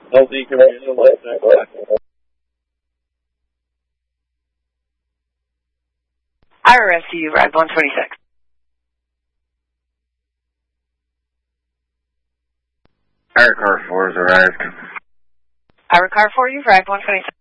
LZ confusion left next left. IRSU, ride 126. Car 4 has arrived. Car 4, you've arrived 126.